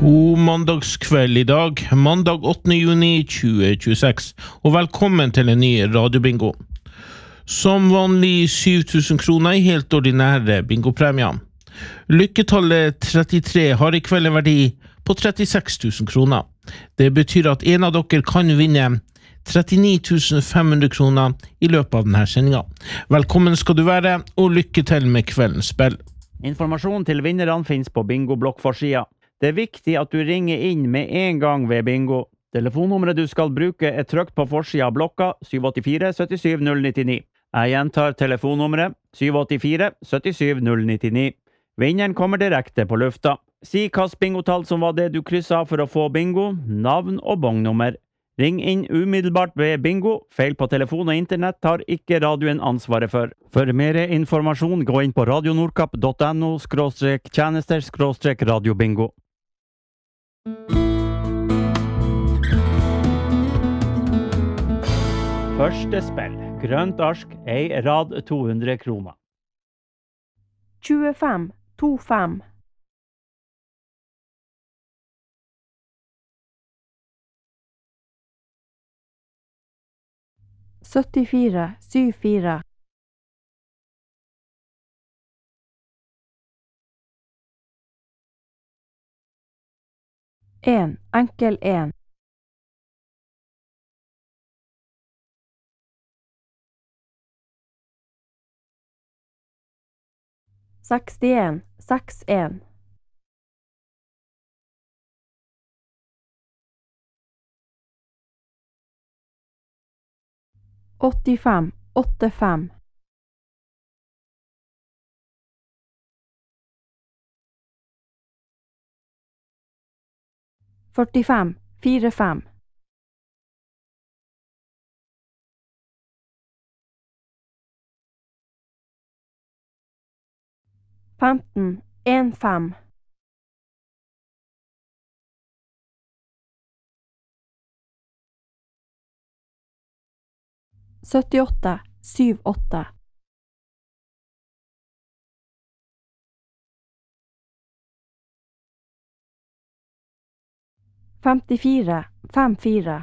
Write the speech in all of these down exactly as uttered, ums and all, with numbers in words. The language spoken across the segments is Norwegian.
God mandagskveld I dag, mandag åttende juni tjue tjueseks, og velkommen til en ny radiobingo. Som vanlig syv tusen kroner I helt ordinære bingopremier. Lykketallet trettitre har I kveld en verdi på trettiseks tusen kroner. Det betyr at en av dere kan vinne trettini tusen fem hundre kroner I løpet av denne sendingen. Velkommen skal du være, og lykke til med kveldens spill. Informasjon til vinnerne finnes på bingo-blokkforsida. Det er viktig at du ringer inn med en gang ved bingo. Telefonnummeret du skal bruke er trykt på forsida av blokka syv åtte fire sytti syv null nitti ni. Jeg gjentar telefonnummeret syv åtte fire sytti syv null nitti ni. Vinneren kommer direkte på lufta. Si hvilket bingotall som var det du krysset for å få bingo, navn og bongnummer. Ring inn umiddelbart ved bingo. Feil på telefon og internett tar ikke radioen ansvaret for. For mer informasjon, gå inn på radionordkapp punktum no skråstrek tjenester skråstrek radiobingo. Første spill. Grønt ark, ei rad to hundre kroner. tjuefem tjuefem syttifire syttifire en enkel en sekstien sekstien åttifem åttifem førtifem førtifem femten femten syttiåtte syttiåtte femtifire femtifire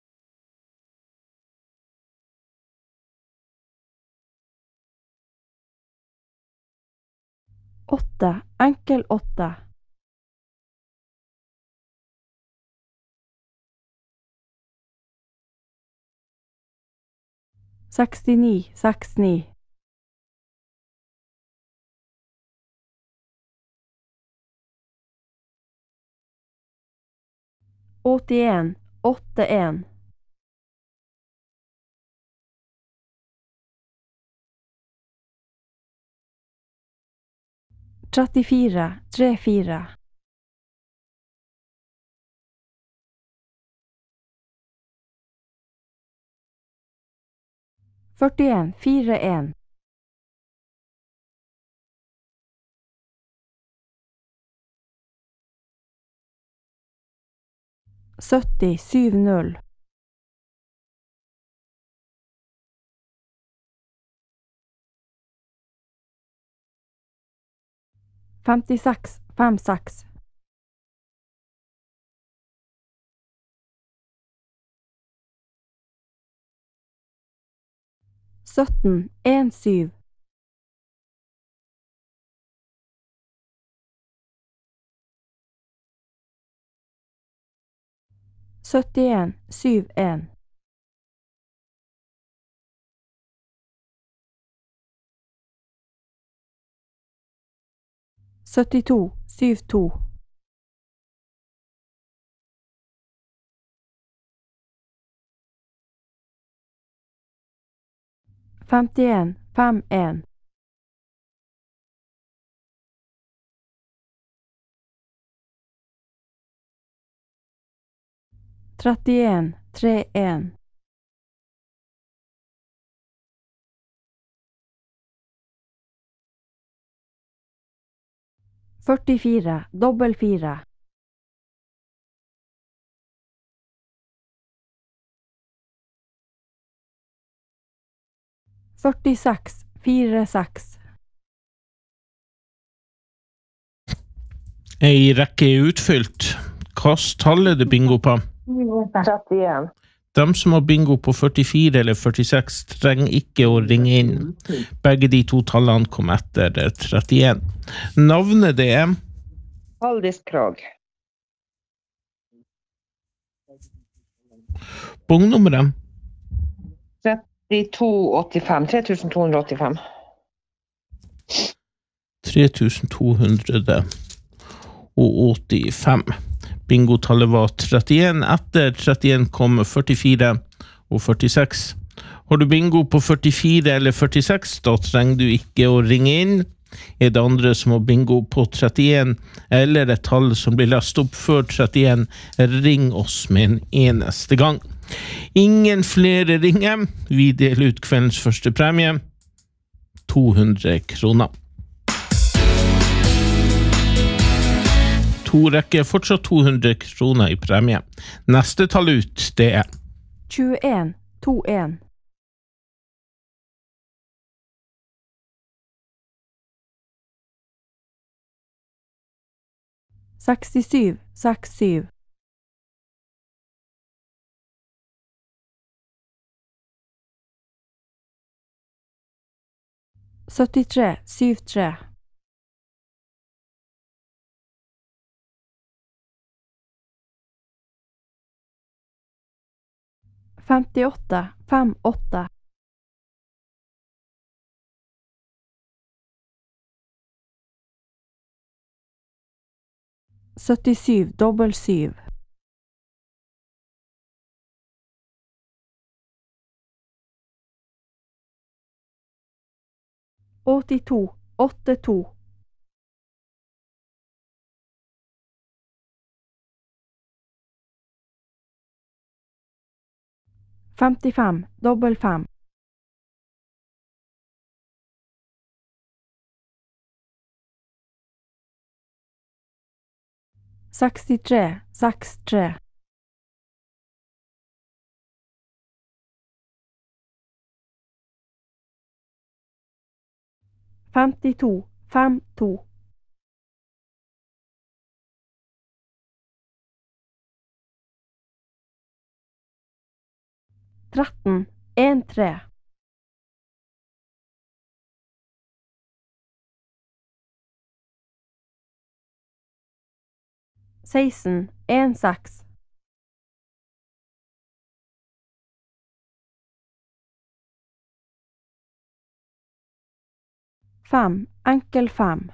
åtte enkel åtte sekstini sekstini åttien åttien trettifire trettifire førtien førtien sytti sytti femtiseks femtiseks sytten sytten syttien syttien syttito syttito femtien femtien trettien trettien førtifire dobbel fire førtiseks førtiseks Ei rekke er utfylt. Hvilket tall er det bingo på? trettien. De som har bingo på førtifire eller førtiseks trenger ikke å ringe inn. Begge de to tallene kom etter trettien. Navnet det er Haldis Krog. bongnummeret trettito åttifem. tre tusen to hundre åttifem. tre tusen to hundre åttifem. Bingotallet var trettien. Etter trettien kom førtifire og førtiseks. Har du bingo på førtifire eller førtiseks, da trenger du ikke å ringe inn. Er det andre som har bingo på trettien, eller et tall som blir lest opp før trettien, ring oss med en eneste gang. Ingen flere ringer. Vi deler ut kveldens første premie. to hundre kroner. To rekker fortsatt to hundre kroner i premie. Neste tall ut, det er tjueen tjueen. sekstisju sekstisju. syttitre syttitre. femtiåtte femtiåtte. syttisju dobbel syv. åttito åttito. femtifem dobbel fem. sekstitre sekstitre. femtito femtito. tretten tretten. seksten seks. fem enkel fem.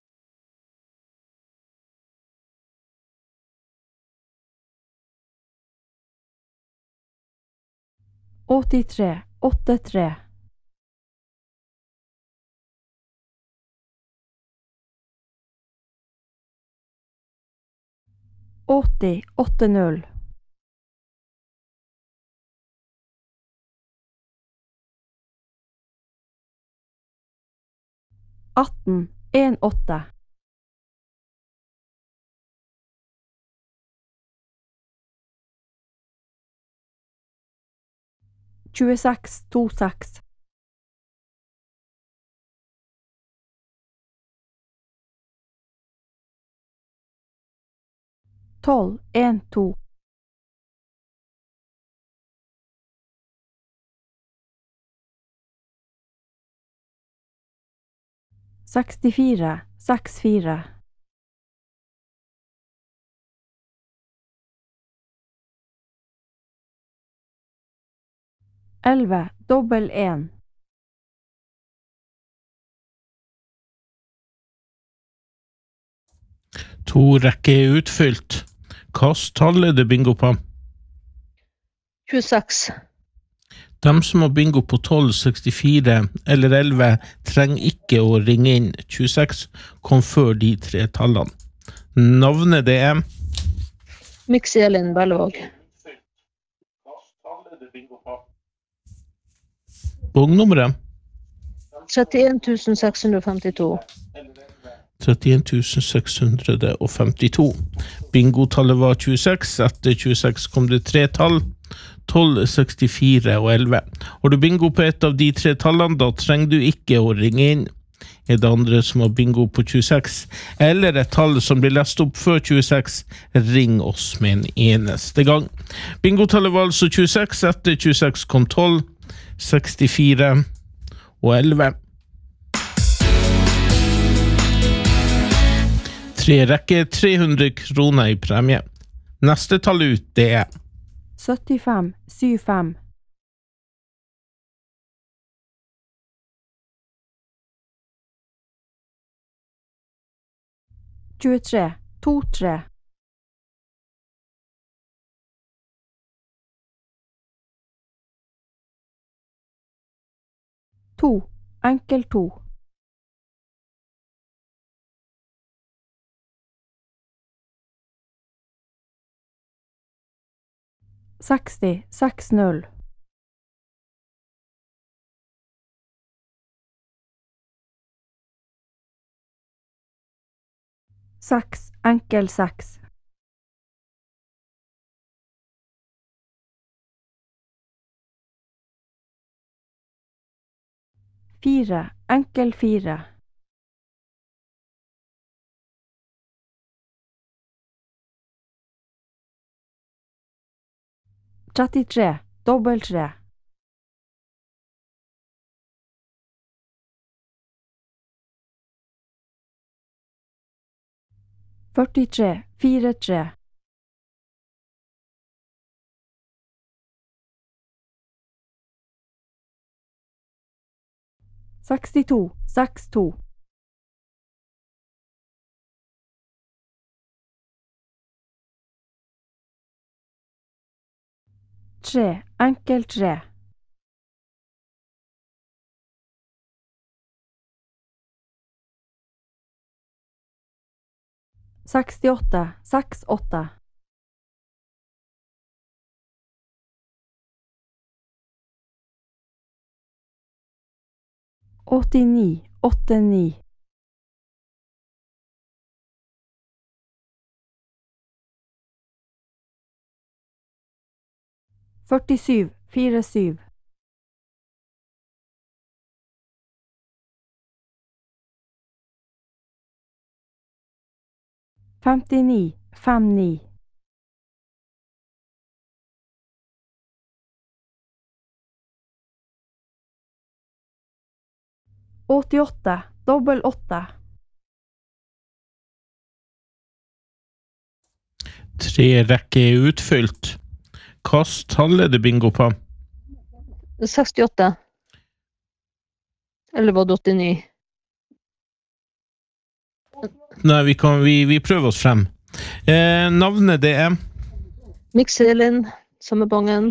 åttitre åttitre. åtti åttito. atten åttiåtte. tjueseks tjueseks. tolv to. sekstifire sekstifire. elleve dobbel en. To rekker er utfylt. Hvilket tall er det bingo på? tjueseks. De som har bingo på tolv, sekstifire eller elleve trenger ikke å ringe inn. tjueseks kom før de tre tallene. Navnet det er Mix Elin Bellevåg. bongnummeret trettien tusen seks hundre femtito. trettien tusen seks hundre femtito. Bingotallet var tjueseks. Etter tjueseks kom det tre tall. tolv, sekstifire og elleve. Har du bingo på et av de tre tallene, da trenger du ikke å ringe inn. er det andre som har bingo på tjueseks, eller et tall som blir lest opp før tjueseks, ring oss med en eneste gang. Bingotallet var altså tjueseks, etter tjueseks kom tolv, sekstifire og elleve. Tre rekker tre hundre kroner i premie. Neste tall ut, det er syttifem syttifem. tjuetre tjuetre. To, enkel to. seksti, seks null. Seks, enkel seks. Fire, enkel fire. trettitre, dobbel tre. førtitre, fire tre. sekstito, seks to. Tre, enkel tre. sekstiåtte, seks åtte. åttini, åtte ni. førtisju, fire syv. femtini, fem ni. åttiåtte, dobbel åtte. Tre rekker er utfylt. Hvilket tall er det bingo på? sekstiåtte. Eller var det åttini? Nei, vi, kan, vi, vi prøver oss frem. Eh, navnet det er Mikselin, samme bongen.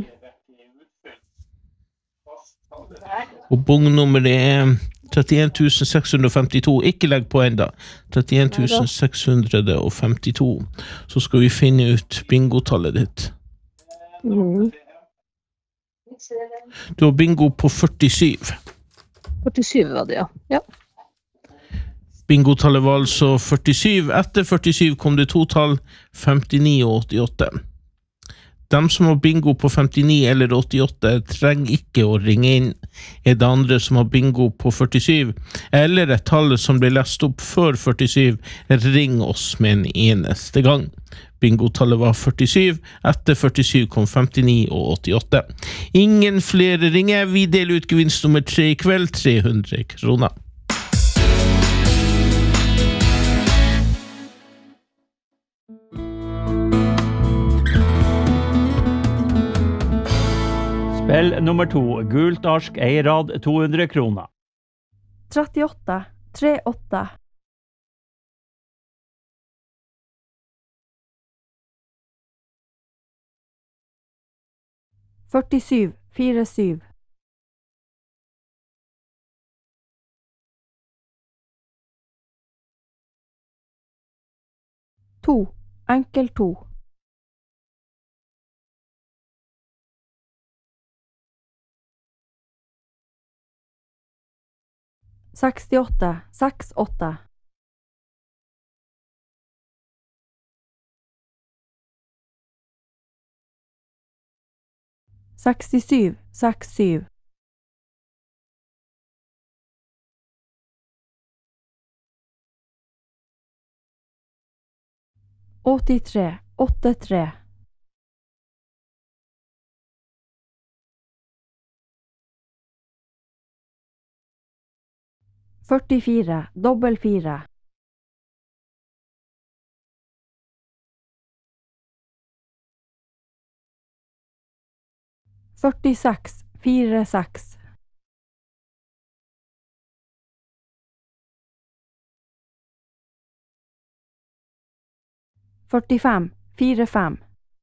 Og bongnummeret er trettien tusen seks hundre og femtito. Ikke legg på enda. trettien tusen seks hundre og femtito. Så skal vi finne ut bingotallet ditt. Mm. Du har bingo på førtisju. førtisju var det, ja. Ja. Bingotallet var altså førtisju. Etter førtisju kom det to tall, femtini og åttiåtte. De som har bingo på femtini eller åttiåtte trenger ikke å ringe inn. Er det andre som har bingo på førtisju, eller et tall som blir lest opp før førtisju, ring oss med en eneste gang. Bingotallet var førtisju, etter førtisju kom femtini og åttiåtte. Ingen flere ringer, vi deler ut gevinst nummer tre i kveld, tre hundre kroner. Spill nummer to, gult arsk, eirad, to hundre kroner. trettiåtte, tre åtte. førtisju, fire syv. To, enkel to. sekstiåtte, seks åtte. sekstisju, seks syv. åttitre, åttitre. førtifire, dobbel fire. førtiseks, fire seks. førtifem, fire fem.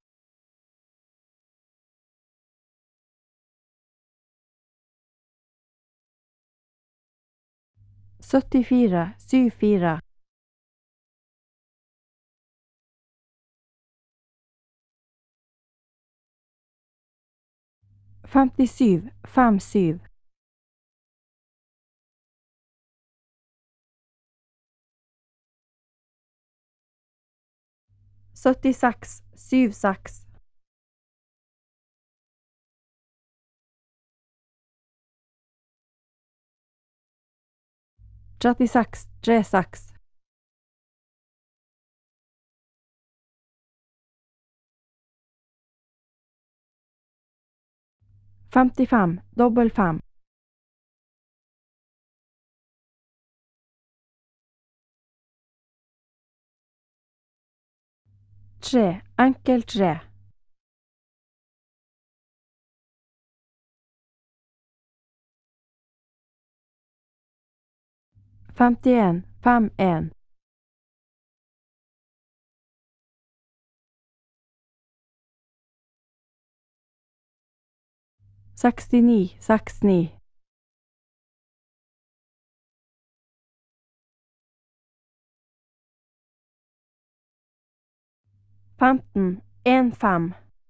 syttifire, syv fire. femtisju, fem syv. syttiseks, syv seks. trettiseks, tre seks. femtifem, dobbel fem. tre, enkel tre. femtien, fem en. sekstini, seks ni. femten, en fem.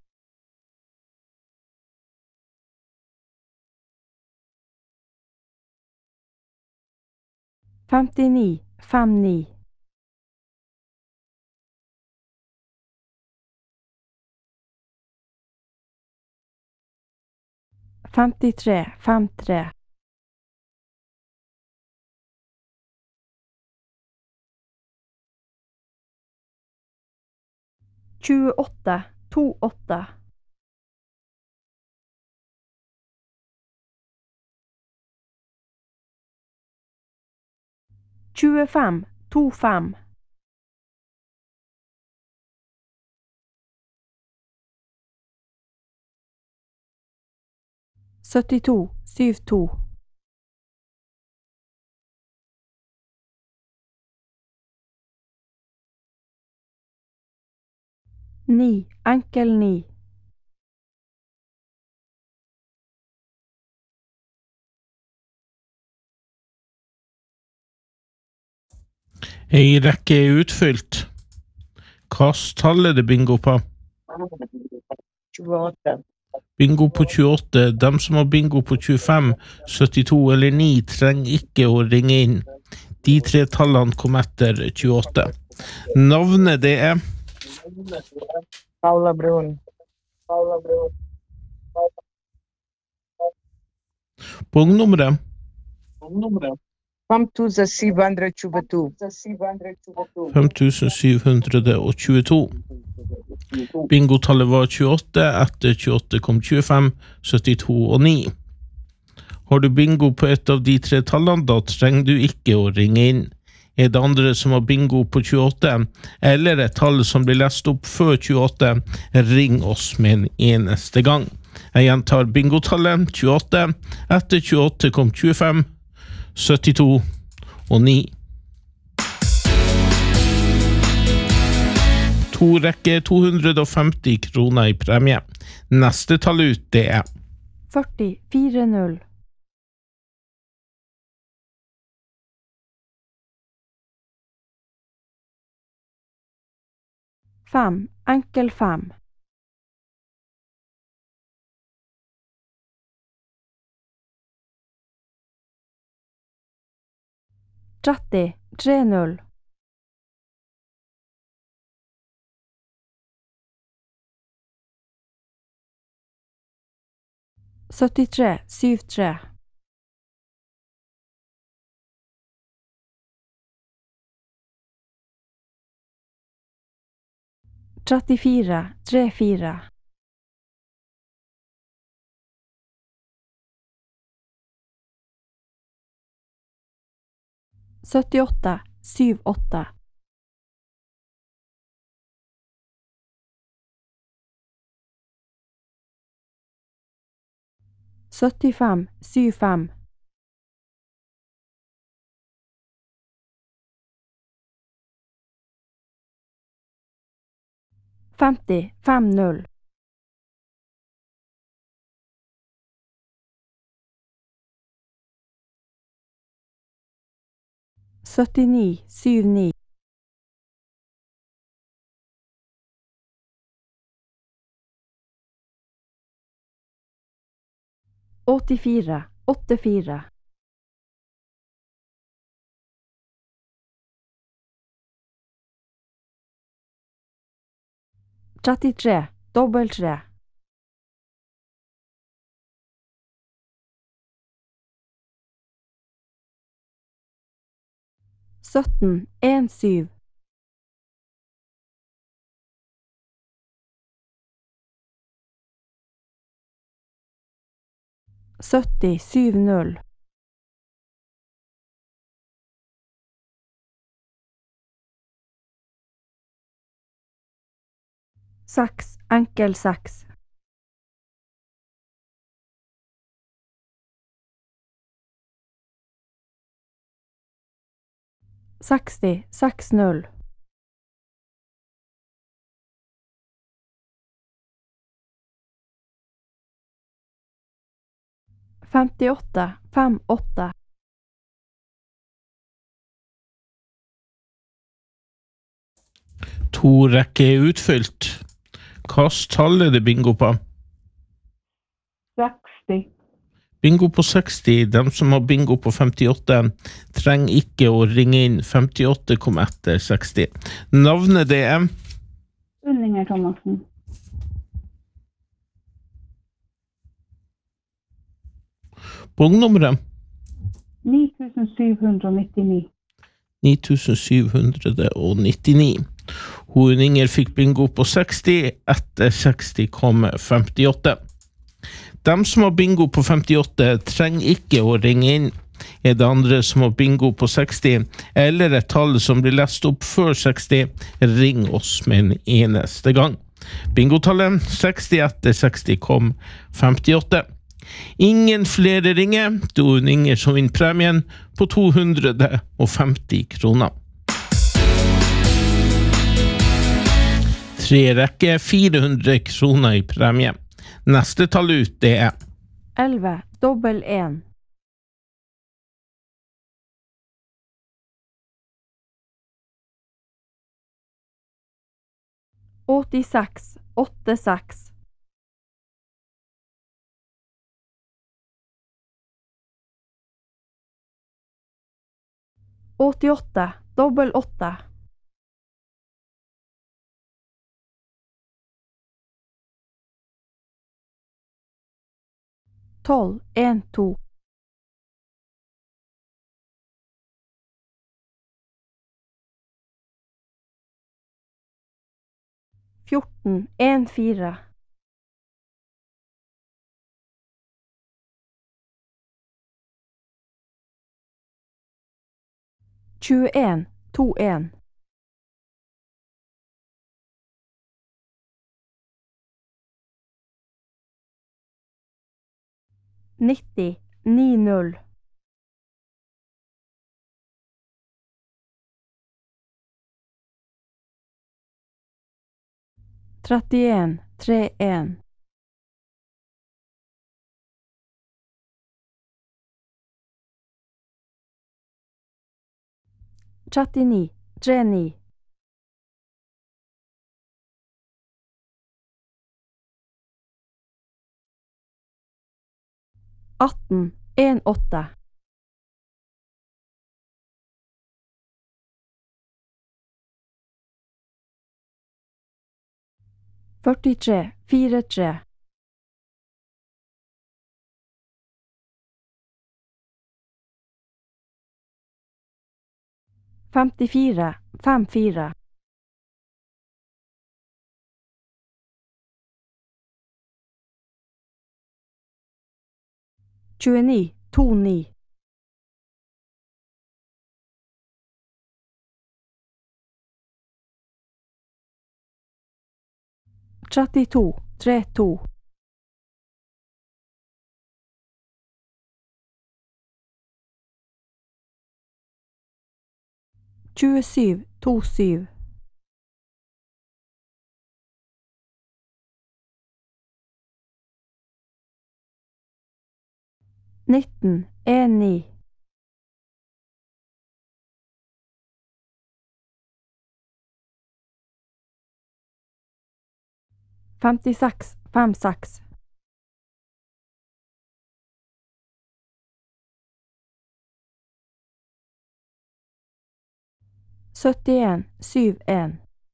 femtini, fem ni. femtitre, fem tre. tjueåtte, to åtte. tjuefem, to fem. syttito, syv to. ni, enkel ni. Ei rekke er utfylt. Hvilket tall er det bingo på? tjueåtte. Bingo på tjueåtte. De som har bingo på tjuefem, syttito eller ni trenger ikke å ringe inn. De tre tallene kom etter tjueåtte. Navnet det er Paula Brun. Paula Brun. Pungnummeret fem tusen syv hundre og tjueto. fem tusen syv hundre og tjueto. Bingotallet var tjueåtte, etter tjueåtte kom tjuefem, syttito og ni. Har du bingo på et av de tre tallene, da trenger du ikke å ringe inn. Er det andre som har bingo på tjueåtte, eller et tall som blir lest opp før tjueåtte, ring oss med en eneste gang. Jeg gjentar bingotallet tjueåtte, etter tjueåtte kom tjuefem, syttito og ni. To rekker to hundre og femti kroner i premie. Neste tall ut, det er førti, fire null. fem, enkel fem. tretti, tre null. syttitre, syv tre. trettifire, trettifire. syttiåtte, syttiåtte. syttifem, syttifem. femti, femti. syttini, syttini. åttifire, åttifire. trettitre, dobbeltre. sytten, en, syv. sytti, sytti. seks, enkel seks. seksti, seksti. femtiåtte, femtiåtte. To rekker er utfylt. Hvilket tall er det bingo på? seksti. Bingo på seksti. De som har bingo på femtiåtte trenger ikke å ringe inn. femtiåtte kom etter seksti. Navnet det er? Unn Inger Thomassen. Bongnummeret? ni tusen syv hundre og nittini. ni tusen syv hundre og nittini. Hun Inger fikk bingo på seksti, etter seksti kom femtiåtte. De som har bingo på femtiåtte trenger ikke å ringe inn. Er det andre som har bingo på seksti, eller et tall som blir lest opp før seksti, ring oss med en eneste gang. Bingotallet seksti, etter seksti kom femtiåtte. Ingen flere ringer, da hun Inger som vinner premien på to hundre og femti kroner. Tre rekker fire hundre kroner i premie. Neste tall ut det er elleve, dobbel en. åttiseks, åttiseks. åttiåtte, dobbel åtte. tolv, en, to. fjorten, en, fire. tjueen, to, en. nitti, ni, null. trettien, tre, en. trettini, tre, ni. atten, en, åtte. førtitre, fire, tre. femtifire, fem, fire. tjueni, to ni. trettito, tre to. tjuesju, to syv. nitten, en ni. femtiseks, fem seks. syttien, syv en.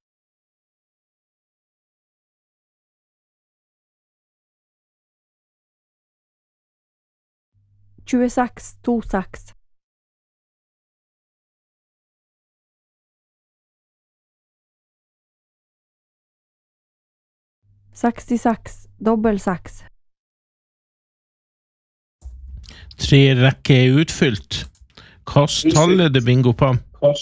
tjueseks, to seks. sekstiseks, dobbel seks. Tre rekker er utfylt. Kast tallet det bingo på.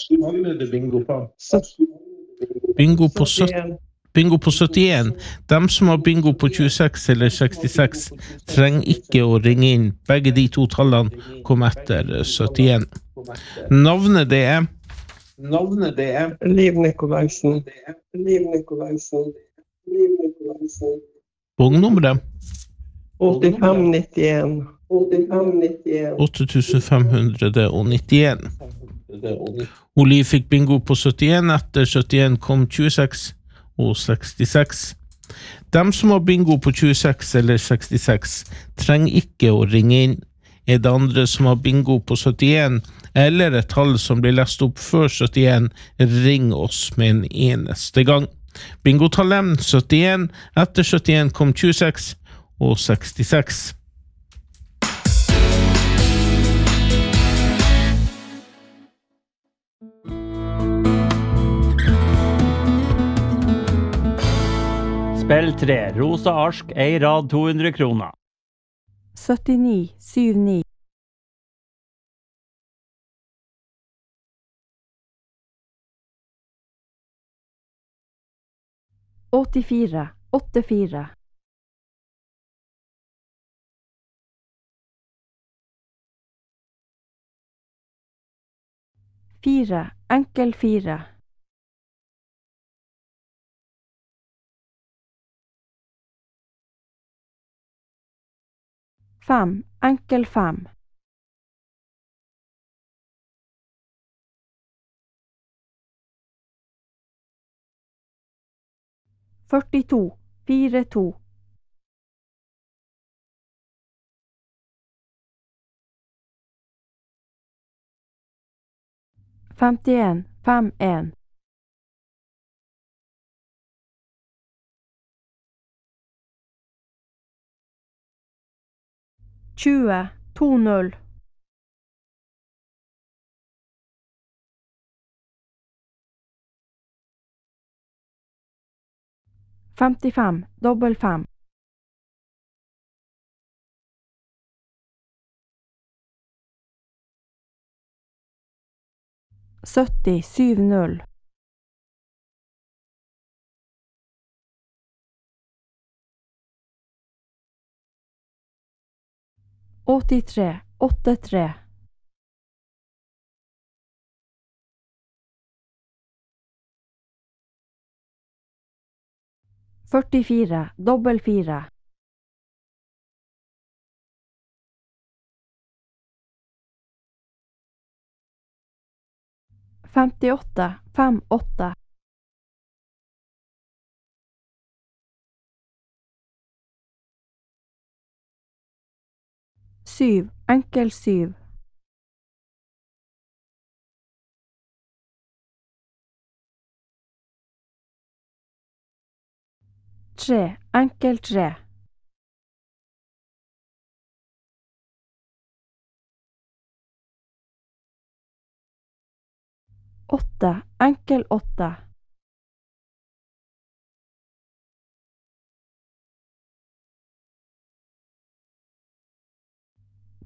Bingo på, sytt- bingo på syttien. Dem som har bingo på tjueseks eller sekstiseks trenger ikke å ringe inn. Begge de to tallene kom etter syttien. Navnet det er Navnet det er Liv Nikolaisen. Liv Nikolaisen. Liv Nikolaisen. Bongnummeret åttifem nittien. åttifem nittien. åtte fem nittien. Oliv fikk bingo på syttien, etter syttien kom tjueseks og sekstiseks. Dem som har bingo på tjueseks eller sekstiseks trenger ikke å ringe inn. Er det andre som har bingo på syttien, eller et tall som blir lest opp før syttien, ring oss med en eneste gang. Bingotallet syttien, etter syttien kom tjueseks og sekstiseks. Spill tre, Rosa Arsk, ei rad to hundre kroner. syttini, syv ni. åttifire, åtte fire. Fire, enkel fire. Fem, enkel fem. førtito, fire to. femtien, fem en. tjue, to null. femtifem, dobbel fem. sytti, syv null. åttitre, åtte tre. førtifire, dobbel fire. femtiåtte, fem åtte. syv, enkel syv. tre, enkel tre. åtte, enkel åtte.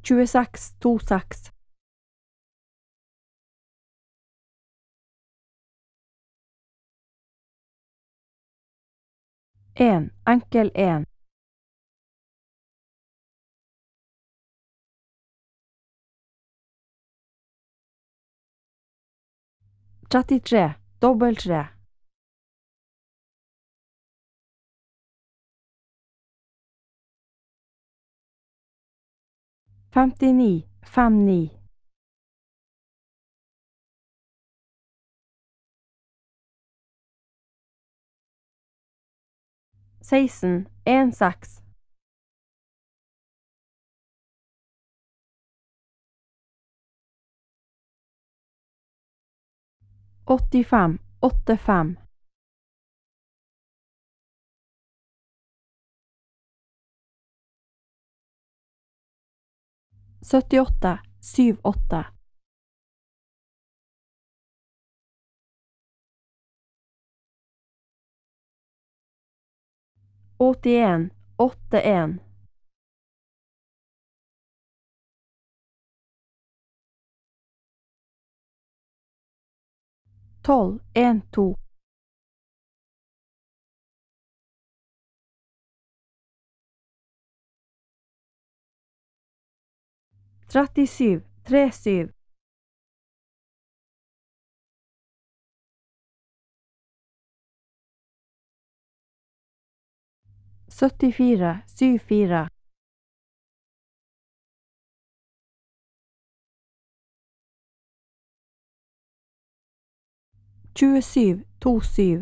tjueseks tjueseks. En, enkel en. trettitre, dobbelt tre. femtini, fem ni. seksten, en seks. åttifem, åtte fem. syttiåtte, syv åtte. åttien, åtte en. tolv, en to. trettisju, tre syv. syttifire, syv fire. tjuesju, to syv.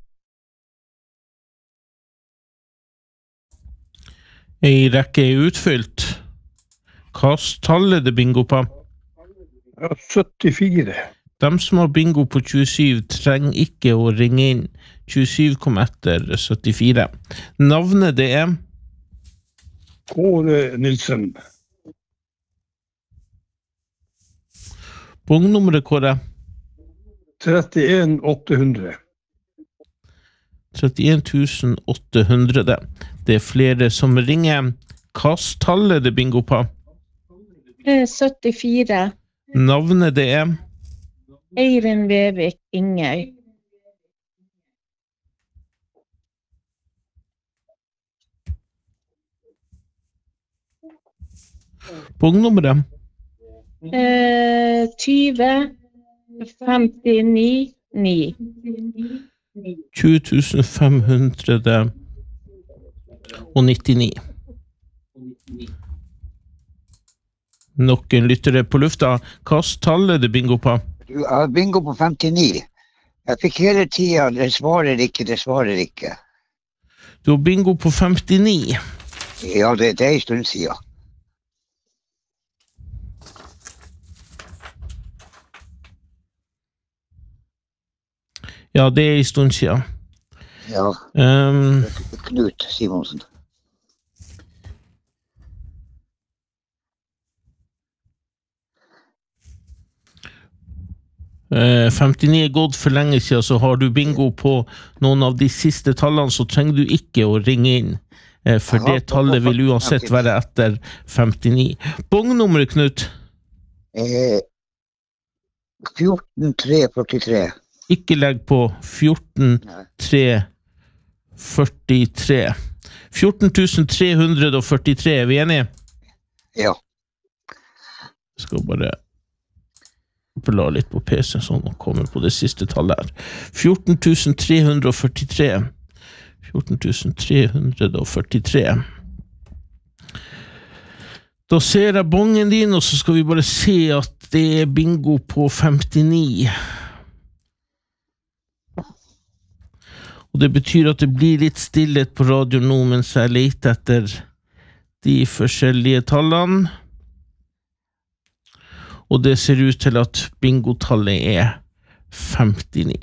Ei rekke er utfylt. Hva tallet det bingo på? Ja, syttifire. De som har bingo på tjuesju trenger ikke å ringe inn. tjuesju kom etter syttifire. Navnet det er? Kåre Nilsen. Bongnummeret, Kåre? trettien åtte hundre. trettien tusen åtte hundre. Det er flere som ringer. Hva tallet det bingo på? syttifire. Navnet det er? Eirin Vevik Ingøy. Bongnummeret? Eh, tyve femtini ni. tjue tusen fem hundre og nittini. Noen lyttere på lufta. Hva tallet det bingo på? Du har bingo på femtini. Jeg fikk hele tiden, det svarer ikke, det svarer ikke. Du har bingo på femtini. Ja, det, det er en stund siden. Ja, det er en stund siden. Ja, Um, Knut Simonsen. eh, femtini er gått for lenge siden, så har du bingo på noen av de siste tallene, så trenger du ikke å ringe inn. Eh, for Jaha, det tallet vil uansett være etter femtini. Bongnummeret, Knut? Eh, fjorten tre førtitre. Ikke legg på fjorten tre førtitre. fjorten tusen tre hundre og førtitre, er vi enige? Ja. Jeg skal bare bla litt på P C sånn og komme på det siste tallet her. fjorten tusen tre hundre og førtitre. fjorten tusen tre hundre og førtitre. Da ser jeg bongen din, og så skal vi bare se at det er bingo på femtini. Og det betyr at det blir litt stillhet på radio nå, mens jeg leter etter de forskjellige tallene. Og det ser ut til at bingotallet er femtini.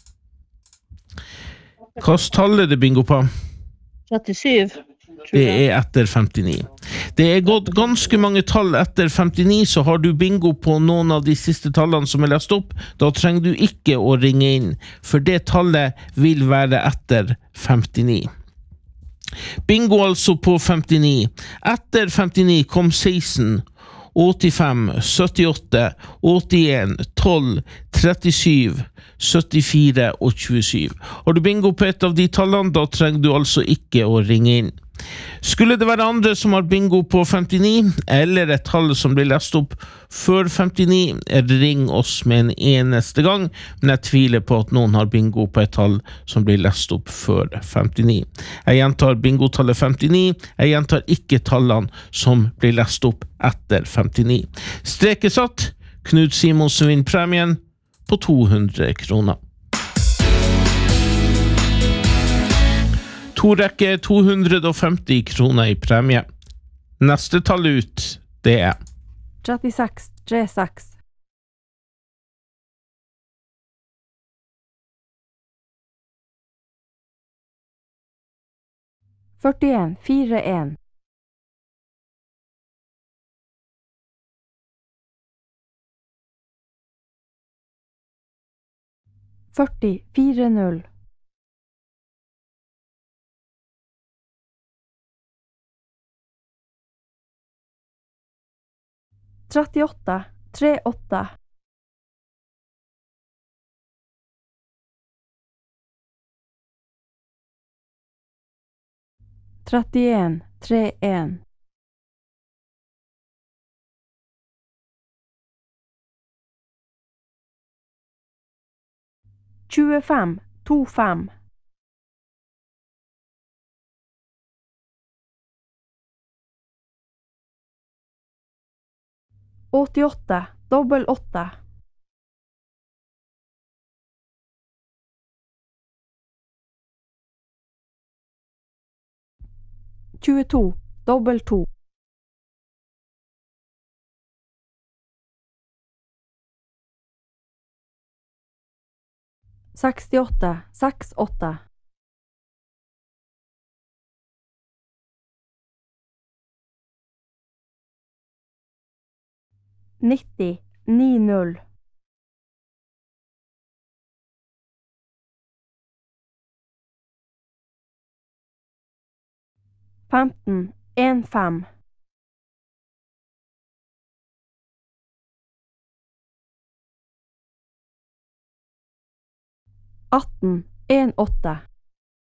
Hva tallet det bingo på? trettisju. Det er etter femtini. Det er gått ganske mange tall etter femtini, så har du bingo på noen av de siste tallene som er lest opp. Da trenger du ikke å ringe inn, for det tallet vil være etter femtini. Bingo altså på femtini. Etter femtini kom seksten, åttifem, syttiåtte, åttien, tolv, trettisju, syttifire og tjuesju. Har du bingo på et av de tallene, da trenger du altså ikke å ringe inn. Skulle det være andre som har bingo på femtini, eller et tall som blir lest opp før femtini, ring oss med en eneste gang, men jeg tviler på at noen har bingo på et tall som blir lest opp før femtini. Jeg gjentar bingotallet femtini, jeg gjentar ikke tallene som blir lest opp etter femtini. Strek er satt, Knut Simonsen vinner premien på to hundre kroner. To rekke to hundre og femti kroner i premie. Neste tall ut, det er trettiseks trettiseks. førtien førtien. førti førti. trettiåtte trettiåtte. trettien trettien. tjuefem tjuefem. åttiåtte dobbel åtte. tjueto dobbel to. sekstiåtte seks åtte. nitti ni null. femten en fem. atten en åtte.